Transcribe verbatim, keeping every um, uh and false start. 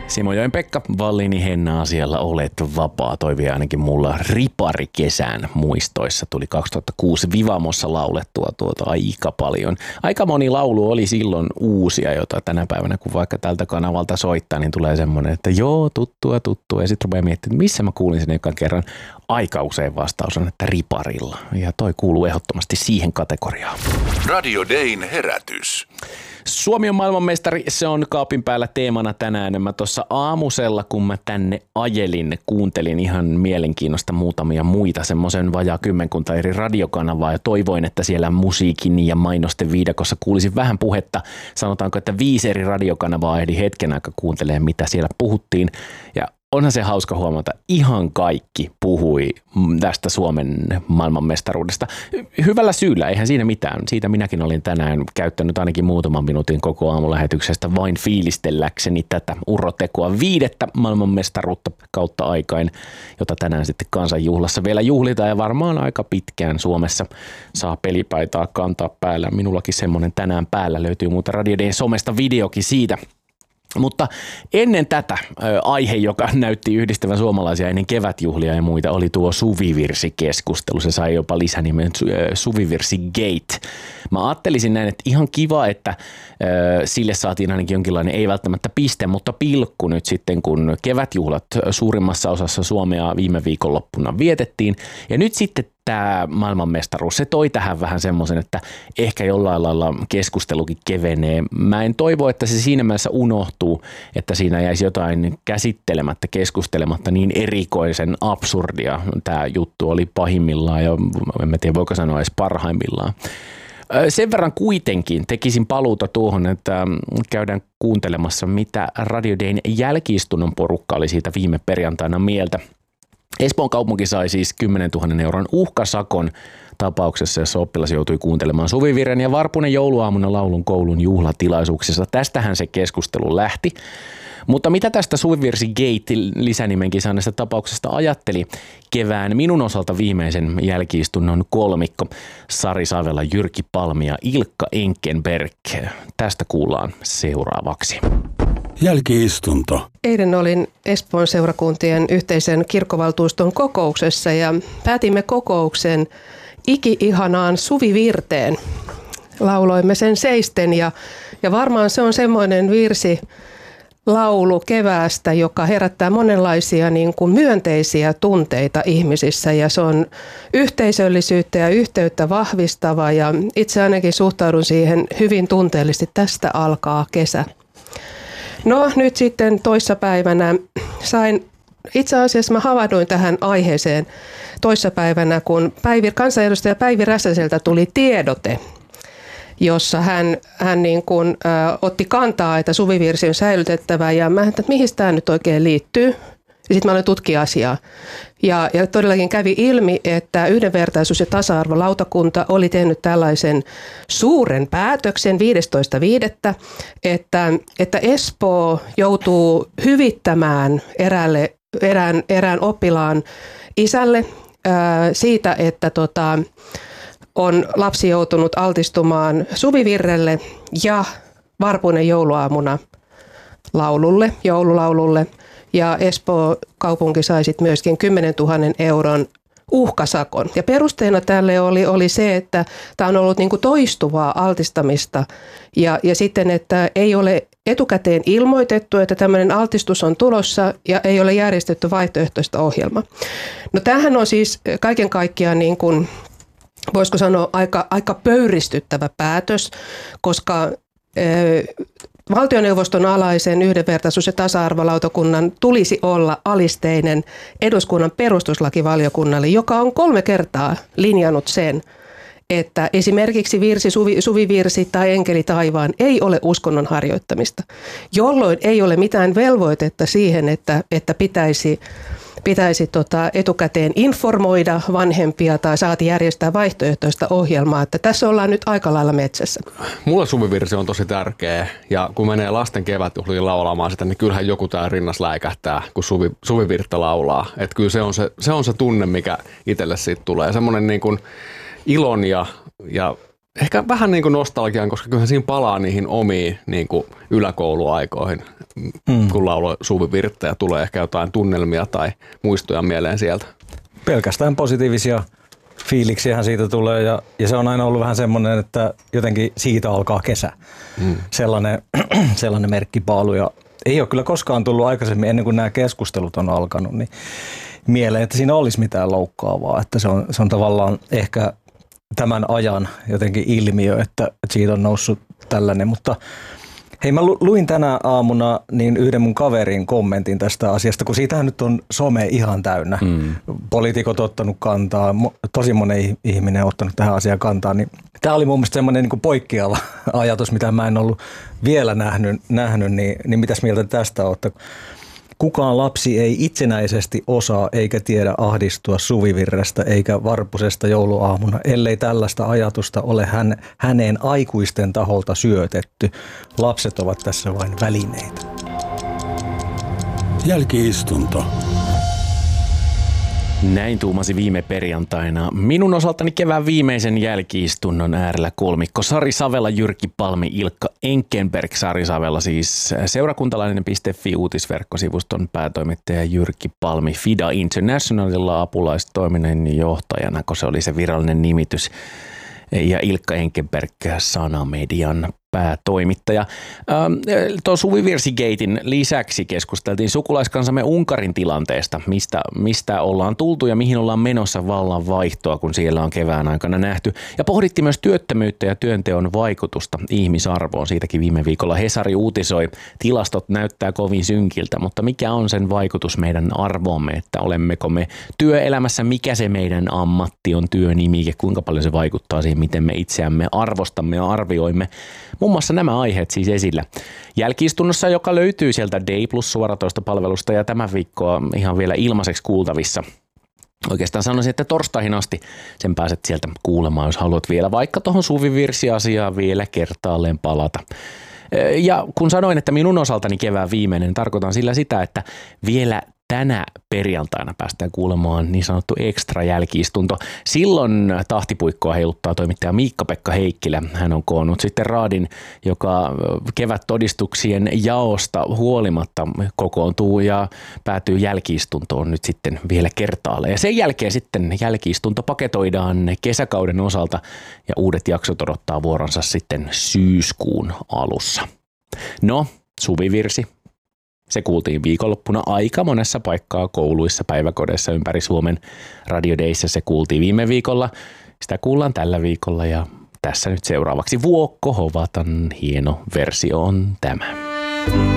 Simojoen Pekka, Vallini Henna asialla olet vapaa. Toivi ainakin mulla riparikesän muistoissa. Tuli kaksituhattakuusi Vivamossa laulettua tuota aika paljon. Aika moni laulu oli silloin uusia, jota tänä päivänä kun vaikka tältä kanavalta soittaa, niin tulee semmoinen, että joo, tuttua, tuttua. Ja sitten rupeaa miettimään, että missä mä kuulin sen ekan kerran. Aika usein vastaus on, että riparilla. Ja toi kuuluu ehdottomasti siihen kategoriaan. Radio Dayn herätys. Suomi on maailmanmestari, se on kaapin päällä teemana tänään. Mä tuossa aamusella, kun mä tänne ajelin, kuuntelin ihan mielenkiinnosta muutamia muita, semmoisen vajaa kymmenkunta eri radiokanavaa ja toivoin, että siellä musiikin ja mainosten viidakossa kuulisin vähän puhetta. Sanotaanko, että viisi eri radiokanavaa ehdi hetken aikaa kuuntelemaan, mitä siellä puhuttiin. Ja onhan se hauska huomata, ihan kaikki puhui tästä Suomen maailmanmestaruudesta. Hyvällä syyllä, eihän siinä mitään. Siitä minäkin olin tänään käyttänyt ainakin muutaman minuutin koko aamulähetyksestä vain fiilistelläkseni tätä urrotekoa viidettä maailmanmestaruutta kautta aikain, jota tänään sitten kansanjuhlassa vielä juhlitaan ja varmaan aika pitkään Suomessa saa pelipaitaa kantaa päällä. Minullakin semmoinen tänään päällä löytyy muuta Radio Dayn somesta videokin siitä. Mutta ennen tätä aihe, joka näytti yhdistävän suomalaisia ennen kevätjuhlia ja muita, oli tuo suvivirsikeskustelu. Se sai jopa lisänimen Suvivirsigate. Mä ajattelisin näin, että ihan kiva, että sille saatiin ainakin jonkinlainen, ei välttämättä piste, mutta pilkku nyt sitten, kun kevätjuhlat suurimmassa osassa Suomea viime viikonloppuna vietettiin. Ja nyt sitten tämä maailmanmestaruus, se toi tähän vähän semmoisen, että ehkä jollain lailla keskustelukin kevenee. Mä en toivo, että se siinä mielessä unohtuu, että siinä jäisi jotain käsittelemättä, keskustelematta niin erikoisen absurdia. Tämä juttu oli pahimmillaan ja en tiedä voiko sanoa edes parhaimmillaan. Sen verran kuitenkin tekisin paluuta tuohon, että käydään kuuntelemassa, mitä Radio Dayn jälki-istunnon porukka oli siitä viime perjantaina mieltä. Espoon kaupunki sai siis kymmenentuhannen euron uhkasakon tapauksessa, jossa oppilas joutui kuuntelemaan Suvivirren ja Varpunen jouluaamuna laulun koulun juhlatilaisuuksissa. Tästähän se keskustelu lähti. Mutta mitä tästä Suvivirsigate lisänimenkin saaneesta tapauksesta ajatteli kevään minun osalta viimeisen jälki-istunnon kolmikko Sari Savela, Jyrki Palmi ja Ilkka Enkenberg? Tästä kuullaan seuraavaksi. Jälki-istunto. Eilen olin Espoon seurakuntien yhteisen kirkkovaltuuston kokouksessa ja päätimme kokouksen iki-ihanaan Suvivirteen. Lauloimme sen seisten ja, ja varmaan se on semmoinen virsi, laulu keväästä, joka herättää monenlaisia niin kuin myönteisiä tunteita ihmisissä ja se on yhteisöllisyyttä ja yhteyttä vahvistava ja itse ainakin suhtaudun siihen hyvin tunteellisesti. Tästä alkaa kesä. No nyt sitten toissapäivänä sain, itse asiassa mä havahduin tähän aiheeseen toissapäivänä, kun Päivi, kansanedustaja Päivi Räsäseltä tuli tiedote, jossa hän, hän niin kuin, ä, otti kantaa, että suvivirsi on säilytettävä ja mä että mihin tämä nyt oikein liittyy. Ja sitten mä aloin tutkia asiaa. Ja, ja todellakin kävi ilmi, että yhdenvertaisuus- ja tasa-arvolautakunta oli tehnyt tällaisen suuren päätöksen viidestoista viidettä, että, että Espoo joutuu hyvittämään eräälle, erään, erään oppilaan isälle ää, siitä, että tota, on lapsi joutunut altistumaan Suvivirrelle ja Varpunen jouluaamuna laululle, joululaululle. Ja Espoo kaupunki sai sitten myöskin kymmenentuhannen euron uhkasakon. Ja perusteena tälle oli, oli se, että tämä on ollut niinku toistuvaa altistamista ja, ja sitten, että ei ole etukäteen ilmoitettu, että tämmöinen altistus on tulossa ja ei ole järjestetty vaihtoehtoista ohjelmaa. No tämähän on siis kaiken kaikkiaan niin kuin, voisiko sanoa aika, aika pöyristyttävä päätös, koska valtioneuvoston alaisen yhdenvertaisuus- ja tasa-arvolautakunnan tulisi olla alisteinen eduskunnan perustuslakivaliokunnalle, joka on kolme kertaa linjannut sen, että esimerkiksi virsi, suvi, suvivirsi tai enkeli taivaan ei ole uskonnon harjoittamista, jolloin ei ole mitään velvoitetta siihen, että, että pitäisi pitäisi tota etukäteen informoida vanhempia tai saati järjestää vaihtoehtoista ohjelmaa, että tässä ollaan nyt aika lailla metsässä. Mulla suvivirsi on tosi tärkeä ja kun menee lasten kevätjuhliin laulamaan sitä, niin kyllähän joku tää rinnas läikähtää, kun suvi, suvivirttä laulaa. Että kyllä se on se, se on se tunne, mikä itselle siitä tulee. Semmoinen niin kuin ilon ja, ja Ehkä vähän niin kuin nostalgiaan, koska kyllähän siinä palaa niihin omiin niin kuin yläkouluaikoihin, mm. kun lauloi Suvi Virttä ja tulee ehkä jotain tunnelmia tai muistoja mieleen sieltä. Pelkästään positiivisia fiiliksiähän siitä tulee ja, ja se on aina ollut vähän semmoinen, että jotenkin siitä alkaa kesä. Mm. Sellainen, sellainen merkkipaalu ja ei ole kyllä koskaan tullut aikaisemmin ennen kuin nämä keskustelut on alkanut, niin mieleen, että siinä olisi mitään loukkaavaa, että se on, se on tavallaan ehkä tämän ajan jotenkin ilmiö, että, että siitä on noussut tällainen, mutta hei, mä luin tänä aamuna niin yhden mun kaverin kommentin tästä asiasta, kun siitähän nyt on some ihan täynnä. Mm. Poliitikot ottanut kantaa, tosi monen ihminen on ottanut tähän asiaan kantaa, niin tämä oli mun mielestä semmoinen niin kuin poikkeava ajatus, mitä mä en ollut vielä nähnyt, nähnyt niin, niin mitäs mieltä tästä olette? Kukaan lapsi ei itsenäisesti osaa eikä tiedä ahdistua Suvivirrestä eikä Varpusesta jouluaamuna, ellei tällaista ajatusta ole hän, häneen aikuisten taholta syötetty. Lapset ovat tässä vain välineitä. Jälki-istunto. Näin tuumasi viime perjantaina. Minun osaltani kevään viimeisen jälki-istunnon äärellä kolmikko Sari Savela, Jyrki Palmi, Ilkka Enkenberg. Sari Savela siis seurakuntalainen piste fi uutisverkkosivuston päätoimittaja, Jyrki Palmi Fida Internationalilla apulaistoiminnan johtajana, kun se oli se virallinen nimitys. Ja Ilkka Enkenberg Sanamedian päätoimittaja. Ähm, Tuon Suvi Virsi-gaten lisäksi keskusteltiin sukulaiskansamme Unkarin tilanteesta, mistä, mistä ollaan tultu ja mihin ollaan menossa vallan vaihtoa, kun siellä on kevään aikana nähty. Ja pohdittiin myös työttömyyttä ja työnteon vaikutusta ihmisarvoon. Siitäkin viime viikolla Hesari uutisoi. Tilastot näyttää kovin synkiltä, mutta mikä on sen vaikutus meidän arvoomme, että olemmeko me työelämässä, mikä se meidän ammatti on, työnimike, kuinka paljon se vaikuttaa siihen, miten me itseämme arvostamme ja arvioimme. Muun muassa nämä aiheet siis esillä jälki-istunnossa, joka löytyy sieltä Day Plus suoratoistopalvelusta ja tämän viikkoa ihan vielä ilmaiseksi kuultavissa. Oikeastaan sanoisin, että torstaihin asti sen pääset sieltä kuulemaan, jos haluat vielä vaikka tuohon Suvi Virsi-asiaan vielä kertaalleen palata. Ja kun sanoin, että minun osaltani kevään viimeinen, tarkoitan sillä sitä, että vielä tänä perjantaina päästään kuulemaan niin sanottu ekstra jälki-istunto. Silloin tahtipuikkoa heiluttaa toimittaja Miikka-Pekka Heikkilä. Hän on koonnut sitten raadin, joka kevättodistuksien jaosta huolimatta kokoontuu ja päätyy jälki-istuntoon nyt sitten vielä kertaalleen. Ja sen jälkeen sitten jälki-istunto paketoidaan kesäkauden osalta ja uudet jaksot odottaa vuoronsa sitten syyskuun alussa. No, Suvi Virsi. Se kuultiin viikonloppuna aika monessa paikkaa kouluissa, päiväkodeissa ympäri Suomen. Radio Dayssä se kuultiin viime viikolla. Sitä kuullaan tällä viikolla ja tässä nyt seuraavaksi Vuokko Hovatan hieno versio on tämä.